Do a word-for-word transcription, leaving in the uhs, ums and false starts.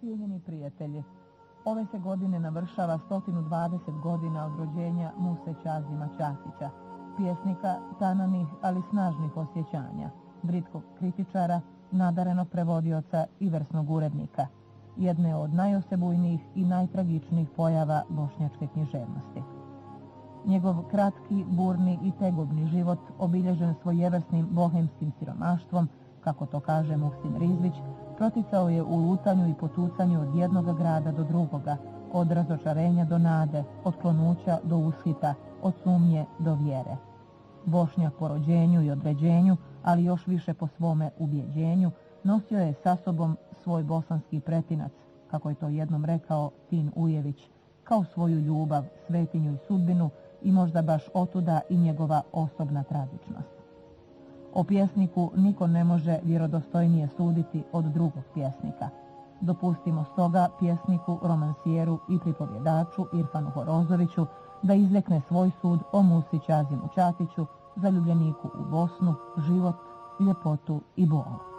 Cijenjeni prijatelji, ove se godine navršava sto dvadeset godina od rođenja Muse Ćazima Ćatića, pjesnika tananih ali snažnih osjećanja, britkog kritičara, nadarenog prevodioca i vrsnog urednika, jedne od najosebujnijih i najtragičnijih pojava bošnjačke književnosti. Njegov kratki, burni i tegobni život, obilježen svojevrsnim bohemskim siromaštvom, kako to kaže Muhsin Rizvić, proticao je u lutanju i potucanju od jednog grada do drugoga, od razočarenja do nade, od klonuća do ushita, od sumnje do vjere. Bošnjak po rođenju i određenju, ali još više po svome ubjeđenju, nosio je sa sobom svoj bosanski pretinac, kako je to jednom rekao Tin Ujević, kao svoju ljubav, svetinju i sudbinu, i možda baš otuda i njegova osobna tragičnost. O pjesniku niko ne može vjerodostojnije suditi od drugog pjesnika. Dopustimo stoga pjesniku, romansijeru i pripovjedaču Irfanu Horozoviću da izrekne svoj sud o Musi Ćazimu Ćatiću, zaljubljeniku u Bosnu, život, ljepotu i bol.